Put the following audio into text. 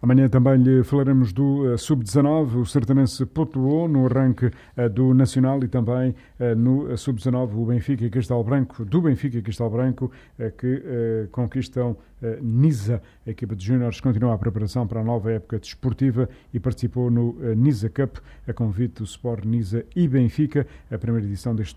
Amanhã também lhe falaremos do Sub-19. O Sertanense pontuou no arranque do Nacional e também no Sub-19 o Benfica e Castelo Branco, que conquistam Nisa. A equipa de júniores continua a preparação para a nova época desportiva e participou no Nisa Cup, a convite do Sport Nisa e Benfica, a primeira edição deste